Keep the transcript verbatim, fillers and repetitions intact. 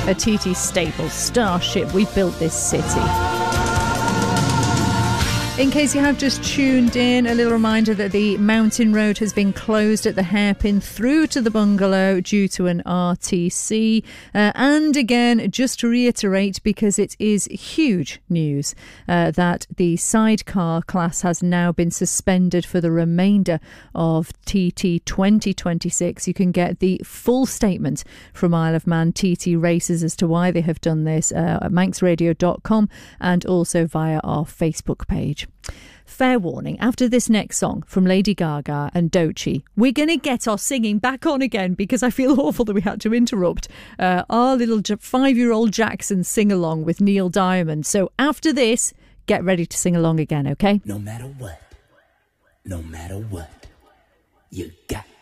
A T T staple, starship, we built this city. In case you have just tuned in, a little reminder that the mountain road has been closed at the hairpin through to the bungalow due to an R T C. Uh, and again, just to reiterate, because it is huge news, uh, that the sidecar class has now been suspended for the remainder of T T twenty twenty-six. You can get the full statement from Isle of Man T T Races as to why they have done this uh, at manx radio dot com and also via our Facebook page. Fair warning, after this next song from Lady Gaga and Doechii, we're going to get our singing back on again because I feel awful that we had to interrupt uh, our little five-year-old Jackson sing-along with Neil Diamond. So after this, get ready to sing along again, okay? No matter what, no matter what, you got